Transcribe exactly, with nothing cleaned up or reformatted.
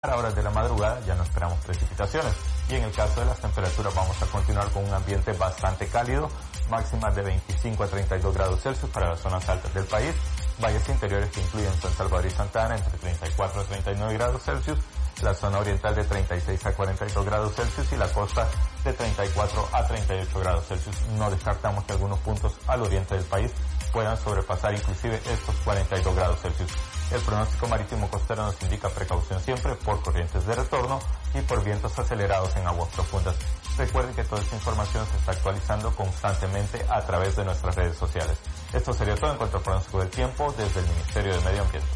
A horas de la madrugada ya no esperamos precipitaciones y en el caso de las temperaturas vamos a continuar con un ambiente bastante cálido, máximas de veinticinco a treinta y dos grados Celsius para las zonas altas del país, valles interiores que incluyen San Salvador y Santa Ana entre treinta y cuatro a treinta y nueve grados Celsius, la zona oriental de treinta y seis a cuarenta y dos grados Celsius y la costa de treinta y cuatro a treinta y ocho grados Celsius. No descartamos que algunos puntos al oriente del país puedan sobrepasar inclusive estos cuarenta y dos grados Celsius. El pronóstico marítimo costero nos indica precaución siempre por corrientes de retorno y por vientos acelerados en aguas profundas. Recuerden que toda esta información se está actualizando constantemente a través de nuestras redes sociales. Esto sería todo en cuanto al pronóstico del tiempo desde el Ministerio de Medio Ambiente.